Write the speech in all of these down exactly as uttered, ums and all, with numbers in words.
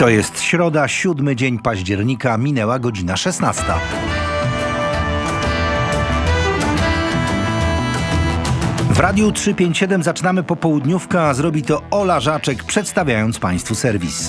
To jest środa, siódmy dzień października, minęła godzina szesnasta. W Radiu trzysta pięćdziesiąt siedem zaczynamy popołudniówkę, a zrobi to Ola Żaczek, przedstawiając Państwu serwis.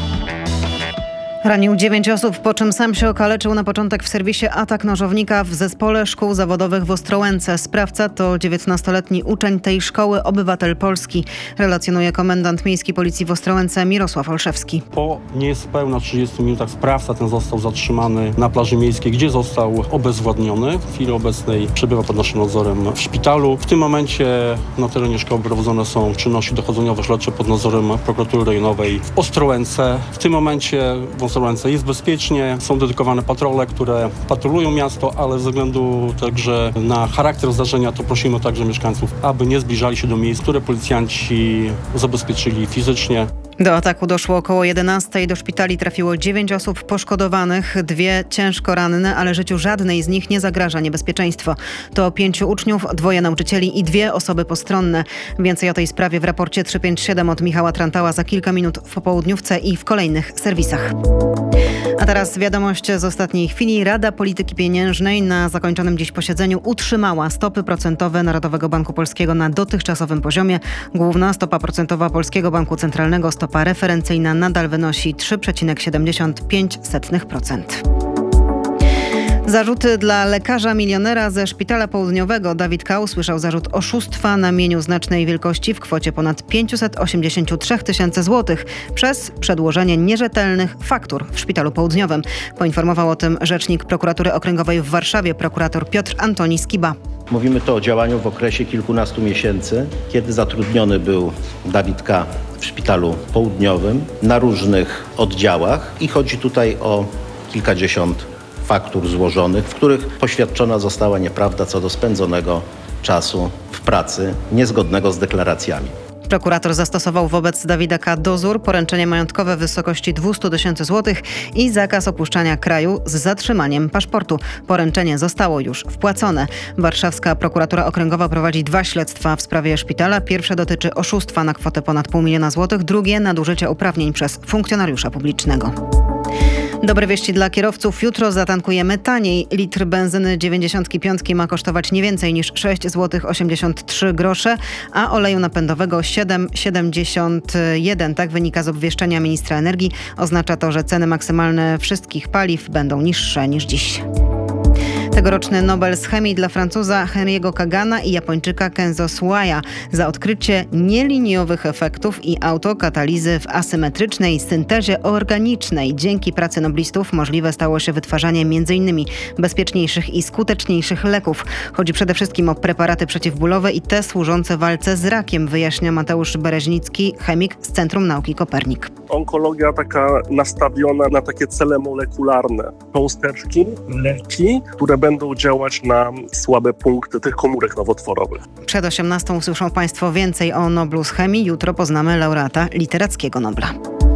Ranił dziewięć osób, po czym sam się okaleczył na początek w serwisie atak nożownika w Zespole Szkół Zawodowych w Ostrołęce. Sprawca to dziewiętnastoletni uczeń tej szkoły, obywatel Polski. Relacjonuje komendant miejskiej policji w Ostrołęce Mirosław Olszewski. Po niespełna trzydziestu minutach sprawca ten został zatrzymany na plaży miejskiej, gdzie został obezwładniony. W chwili obecnej przebywa pod naszym nadzorem w szpitalu. W tym momencie na terenie szkoły prowadzone są czynności dochodzeniowe śledcze pod nadzorem prokuratury rejonowej w Ostrołęce. W tym momencie w Ostrołęce jest bezpiecznie, są dedykowane patrole, które patrolują miasto, ale ze względu także na charakter zdarzenia to prosimy także mieszkańców, aby nie zbliżali się do miejsc, które policjanci zabezpieczyli fizycznie. Do ataku doszło około jedenastej. Do szpitali trafiło dziewięć osób poszkodowanych, dwie ciężko ranne, ale życiu żadnej z nich nie zagraża niebezpieczeństwo. To pięciu uczniów, dwoje nauczycieli i dwie osoby postronne. Więcej o tej sprawie w raporcie trzysta pięćdziesiąt siedem od Michała Trantała za kilka minut w popołudniówce i w kolejnych serwisach. A teraz wiadomość z ostatniej chwili. Rada Polityki Pieniężnej na zakończonym dziś posiedzeniu utrzymała stopy procentowe Narodowego Banku Polskiego na dotychczasowym poziomie. Główna stopa procentowa Polskiego Banku Centralnego, stopa referencyjna, nadal wynosi trzy przecinek siedemdziesiąt pięć procent. Zarzuty dla lekarza milionera ze Szpitala Południowego. Dawid K. usłyszał zarzut oszustwa na mieniu znacznej wielkości w kwocie ponad pięćset osiemdziesiąt trzy tysięcy złotych przez przedłożenie nierzetelnych faktur w Szpitalu Południowym. Poinformował o tym rzecznik Prokuratury Okręgowej w Warszawie, prokurator Piotr Antoni Skiba. Mówimy tu o działaniu w okresie kilkunastu miesięcy, kiedy zatrudniony był Dawid K. w Szpitalu Południowym na różnych oddziałach i chodzi tutaj o kilkadziesiąt faktur złożonych, w których poświadczona została nieprawda co do spędzonego czasu w pracy niezgodnego z deklaracjami. Prokurator zastosował wobec Dawida K. dozór, poręczenie majątkowe w wysokości dwieście tysięcy złotych i zakaz opuszczania kraju z zatrzymaniem paszportu. Poręczenie zostało już wpłacone. Warszawska Prokuratura Okręgowa prowadzi dwa śledztwa w sprawie szpitala. Pierwsze dotyczy oszustwa na kwotę ponad pół miliona złotych, drugie nadużycia uprawnień przez funkcjonariusza publicznego. Dobre wieści dla kierowców. Jutro zatankujemy taniej. Litr benzyny dziewięćdziesiąt pięć ma kosztować nie więcej niż sześć złotych osiemdziesiąt trzy grosze, a oleju napędowego siedem siedemdziesiąt jeden. Tak wynika z obwieszczenia ministra energii. Oznacza to, że ceny maksymalne wszystkich paliw będą niższe niż dziś. Tegoroczny Nobel z chemii dla Francuza Henry'ego Kagana i Japończyka Kenzo Suwaya za odkrycie nieliniowych efektów i autokatalizy w asymetrycznej syntezie organicznej. Dzięki pracy noblistów możliwe stało się wytwarzanie między innymi bezpieczniejszych i skuteczniejszych leków. Chodzi przede wszystkim o preparaty przeciwbólowe i te służące walce z rakiem, wyjaśnia Mateusz Bereźnicki, chemik z Centrum Nauki Kopernik. Onkologia taka nastawiona na takie cele molekularne. Cząsteczki, leki, które będą działać na słabe punkty tych komórek nowotworowych. Przed osiemnastą usłyszą Państwo więcej o Noblu z chemii. Jutro poznamy laureata literackiego Nobla.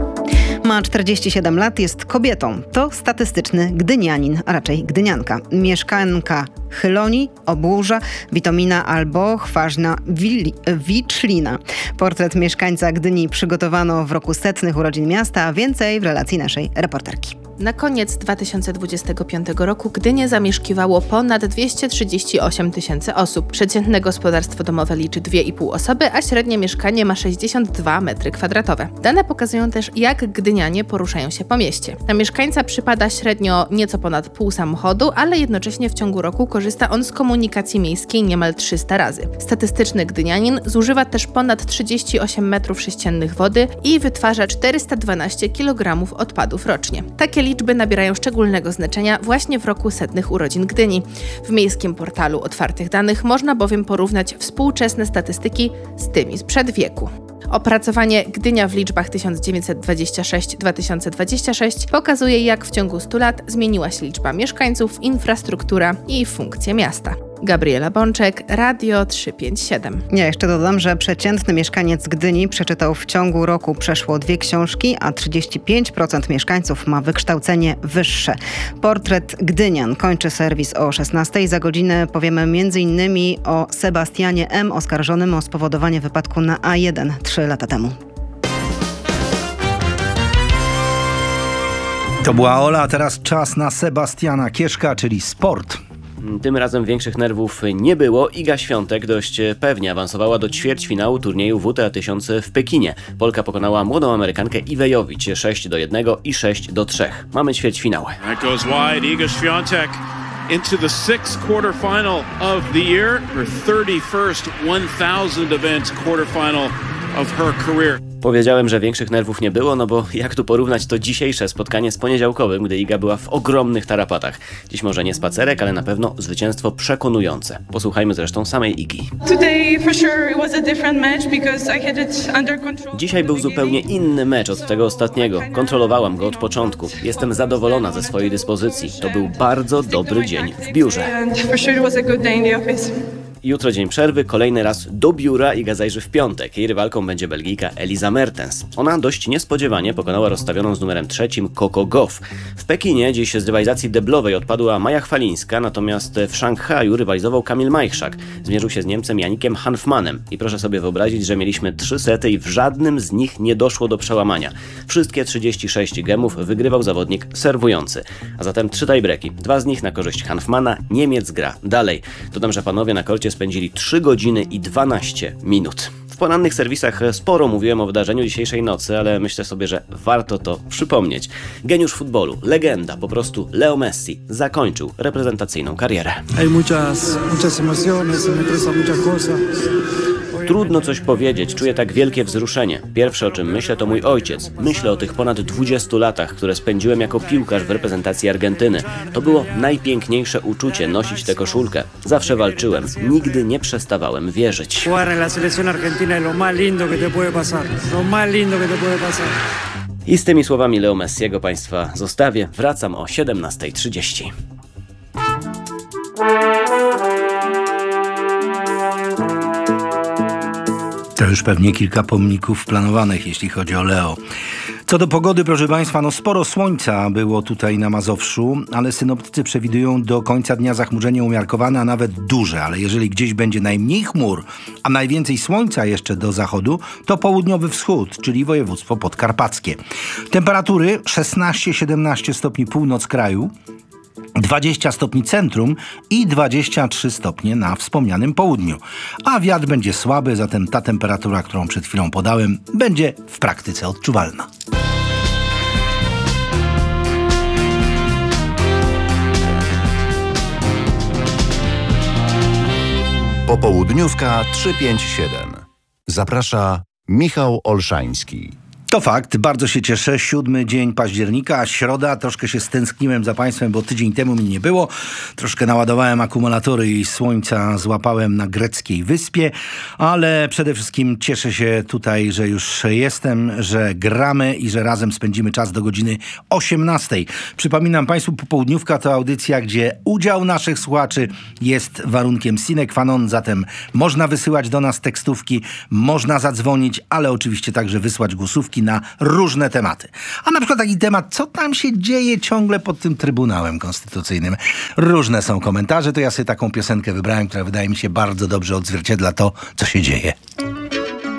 Ma czterdzieści siedem lat, jest kobietą. To statystyczny gdynianin, a raczej gdynianka. Mieszkanka Chylonii, Obłuża, Witomina albo Chważna Wiczlina. Portret mieszkańca Gdyni przygotowano w roku setnych urodzin miasta, a więcej w relacji naszej reporterki. Na koniec dwa tysiące dwudziestego piątego roku Gdynię zamieszkiwało ponad dwieście trzydzieści osiem tysięcy osób. Przeciętne gospodarstwo domowe liczy dwie i pół osoby, a średnie mieszkanie ma sześćdziesiąt dwa metry kwadratowe. Dane pokazują też, jak gdynianie poruszają się po mieście. Na mieszkańca przypada średnio nieco ponad pół samochodu, ale jednocześnie w ciągu roku korzysta on z komunikacji miejskiej niemal trzysta razy. Statystyczny gdynianin zużywa też ponad trzydzieści osiem metrów sześciennych wody i wytwarza czterysta dwanaście kilogramów odpadów rocznie. Takie liczby nabierają szczególnego znaczenia właśnie w roku setnych urodzin Gdyni. W miejskim portalu otwartych danych można bowiem porównać współczesne statystyki z tymi sprzed wieku. Opracowanie Gdynia w liczbach tysiąc dziewięćset dwadzieścia sześć do dwa tysiące dwudziestego szóstego pokazuje, jak w ciągu stu lat zmieniła się liczba mieszkańców, infrastruktura i funkcje miasta. Gabriela Bączek, Radio trzysta pięćdziesiąt siedem. Ja jeszcze dodam, że przeciętny mieszkaniec Gdyni przeczytał w ciągu roku przeszło dwie książki, a trzydzieści pięć procent mieszkańców ma wykształcenie wyższe. Portret Gdynian kończy serwis o szesnastej. Za godzinę powiemy m.in. o Sebastianie M., oskarżonym o spowodowanie wypadku na A jeden trzy lata temu. To była Ola, a teraz czas na Sebastiana Kieszka, czyli sport. Tym razem większych nerwów nie było. Iga Świątek dość pewnie awansowała do ćwierćfinału turnieju W T A tysiąc w Pekinie. Polka pokonała młodą Amerykankę Iwę Jowić sześć do jednego i sześć do trzech. Mamy ćwierćfinały. That goes wide. Iga Świątek into the sixth quarterfinal of the year. Her thirty-first one thousand event quarterfinal of her career. Powiedziałem, że większych nerwów nie było, no bo jak tu porównać to dzisiejsze spotkanie z poniedziałkowym, gdy Iga była w ogromnych tarapatach. Dziś może nie spacerek, ale na pewno zwycięstwo przekonujące. Posłuchajmy zresztą samej Igi. Dzisiaj był zupełnie inny mecz od tego ostatniego. Kontrolowałam go od początku. Jestem zadowolona ze swojej dyspozycji. To był bardzo dobry dzień w biurze. Jutro dzień przerwy, kolejny raz do biura. Iga zajrzy w piątek. Jej rywalką będzie Belgijka Elisa Mertens. Ona dość niespodziewanie pokonała rozstawioną z numerem trzecim Coco Gauff. W Pekinie dziś z rywalizacji deblowej odpadła Maja Chwalińska, natomiast w Szanghaju rywalizował Kamil Majchrzak. Zmierzył się z Niemcem Janikiem Hanfmanem. I proszę sobie wyobrazić, że mieliśmy trzy sety i w żadnym z nich nie doszło do przełamania. Wszystkie trzydzieści sześć gemów wygrywał zawodnik serwujący. A zatem trzy tiebreaki. Dwa z nich na korzyść Hanfmana. Niemiec gra dalej. Dodam, że panowie na korcie spędzili trzy godziny i dwanaście minut. W porannych serwisach sporo mówiłem o wydarzeniu dzisiejszej nocy, ale myślę sobie, że warto to przypomnieć. Geniusz futbolu, legenda, po prostu Leo Messi zakończył reprezentacyjną karierę. Hay muchas, muchas emociones, me expresa muchas cosas. Trudno coś powiedzieć, czuję tak wielkie wzruszenie. Pierwsze, o czym myślę, to mój ojciec. Myślę o tych ponad dwudziestu latach, które spędziłem jako piłkarz w reprezentacji Argentyny. To było najpiękniejsze uczucie nosić tę koszulkę. Zawsze walczyłem, nigdy nie przestawałem wierzyć. Jugar en la selección argentina es lo más lindo que te puede pasar. Lo más lindo que te puede pasar. I z tymi słowami Leo Messiego Państwa zostawię. Wracam o siedemnasta trzydzieści. To już pewnie kilka pomników planowanych, jeśli chodzi o Leo. Co do pogody, proszę Państwa, no sporo słońca było tutaj na Mazowszu, ale synoptycy przewidują do końca dnia zachmurzenie umiarkowane, a nawet duże. Ale jeżeli gdzieś będzie najmniej chmur, a najwięcej słońca jeszcze do zachodu, to południowy wschód, czyli województwo podkarpackie. Temperatury szesnaście siedemnaście stopni północ kraju, dwadzieścia stopni centrum i dwadzieścia trzy stopnie na wspomnianym południu. A wiatr będzie słaby, zatem ta temperatura, którą przed chwilą podałem, będzie w praktyce odczuwalna. Popołudniówka trzysta pięćdziesiąt siedem. Zaprasza Michał Olszański. To fakt, bardzo się cieszę. Siódmy dzień października, środa. Troszkę się stęskniłem za Państwem, bo tydzień temu mi nie było. Troszkę naładowałem akumulatory i słońca złapałem na greckiej wyspie, ale przede wszystkim cieszę się tutaj, że już jestem, że gramy i że razem spędzimy czas do godziny osiemnastej. Przypominam Państwu, popołudniówka to audycja, gdzie udział naszych słuchaczy jest warunkiem sine qua non, zatem można wysyłać do nas tekstówki, można zadzwonić, ale oczywiście także wysłać głosówki na różne tematy. A na przykład taki temat, co tam się dzieje ciągle pod tym Trybunałem Konstytucyjnym. Różne są komentarze, to ja sobie taką piosenkę wybrałem, która wydaje mi się bardzo dobrze odzwierciedla to, co się dzieje.